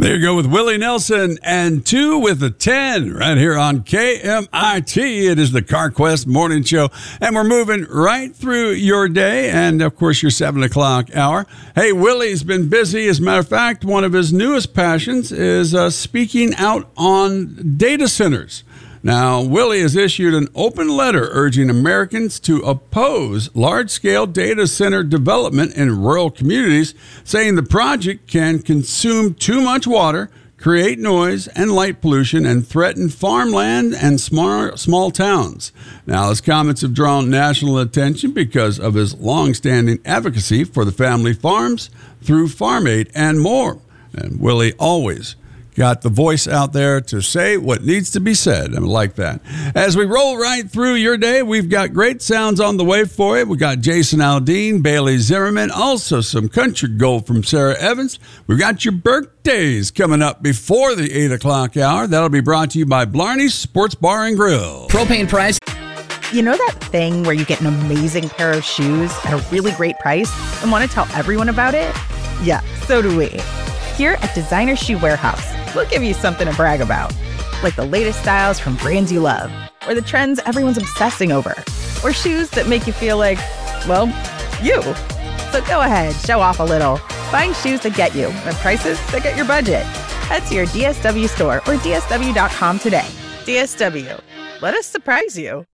There you go with Willie Nelson and 2 with a 10 right here on KMIT. It is the CarQuest Morning Show, and we're moving right through your day and, of course, your 7 o'clock hour. Hey, Willie's been busy. As a matter of fact, one of his newest passions is speaking out on data centers. Now, Willie has issued an open letter urging Americans to oppose large-scale data center development in rural communities, saying the project can consume too much water, create noise and light pollution, and threaten farmland and small towns. Now, his comments have drawn national attention because of his long-standing advocacy for the family farms through Farm Aid and more. And Willie always got the voice out there to say what needs to be said. I like that. As we roll right through your day, we've got great sounds on the way for you. We got Jason Aldean, Bailey Zimmerman, also some country gold from Sarah Evans. We've got your birthdays coming up before the 8 o'clock hour. That'll be brought to you by Blarney's Sports Bar and Grill. Propane price. You know that thing where you get an amazing pair of shoes at a really great price and want to tell everyone about it? Yeah, so do we. Here at Designer Shoe Warehouse, we'll give you something to brag about, like the latest styles from brands you love, or the trends everyone's obsessing over, or shoes that make you feel like, well, you. So go ahead, show off a little. Find shoes that get you at prices that get your budget. Head to your DSW store or DSW.com today. DSW, let us surprise you.